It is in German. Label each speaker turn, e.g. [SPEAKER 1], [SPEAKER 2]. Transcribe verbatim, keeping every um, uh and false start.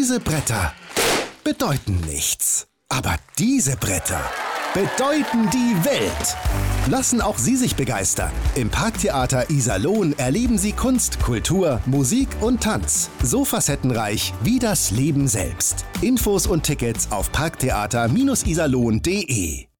[SPEAKER 1] Diese Bretter bedeuten nichts. Aber diese Bretter bedeuten die Welt. Lassen auch Sie sich begeistern. Im Parktheater Iserlohn erleben Sie Kunst, Kultur, Musik und Tanz. So facettenreich wie das Leben selbst. Infos und Tickets auf parktheater Bindestrich iserlohn punkt de.